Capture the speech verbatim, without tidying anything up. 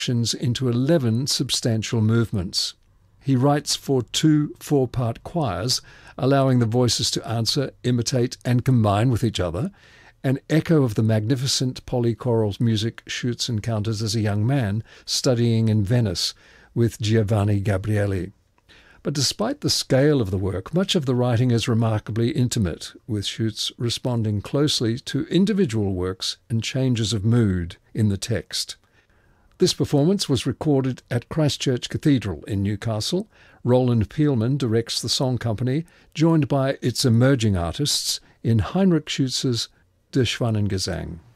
into eleven substantial movements. He writes for two four-part choirs, allowing the voices to answer, imitate, and combine with each other, an echo of the magnificent polychoral music Schütz encounters as a young man studying in Venice with Giovanni Gabrieli. But despite the scale of the work, much of the writing is remarkably intimate, with Schütz responding closely to individual works and changes of mood in the text. This performance was recorded at Christchurch Cathedral in Newcastle. Roland Peelman directs the song company, joined by its emerging artists in Heinrich Schütz's Der Schwanengesang.